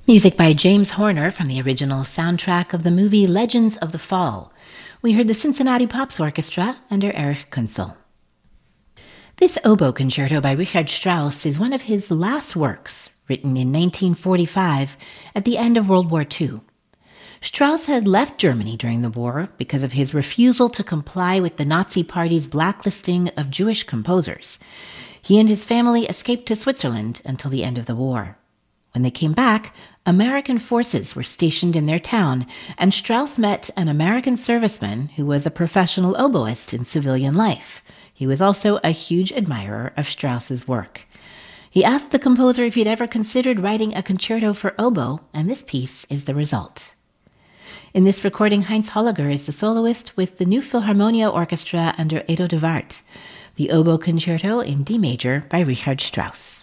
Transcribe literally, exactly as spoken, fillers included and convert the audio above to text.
Music by James Horner from the original soundtrack of the movie Legends of the Fall. We heard the Cincinnati Pops Orchestra under Erich Kunzel. This oboe concerto by Richard Strauss is one of his last works, written in nineteen forty-five at the end of World War Two. Strauss had left Germany during the war because of his refusal to comply with the Nazi Party's blacklisting of Jewish composers. He and his family escaped to Switzerland until the end of the war. When they came back, American forces were stationed in their town, and Strauss met an American serviceman who was a professional oboist in civilian life. He was also a huge admirer of Strauss's work. He asked the composer if he'd ever considered writing a concerto for oboe, and this piece is the result. In this recording, Heinz Holliger is the soloist with the New Philharmonia Orchestra under Edo de Wart, the oboe concerto in D major by Richard Strauss.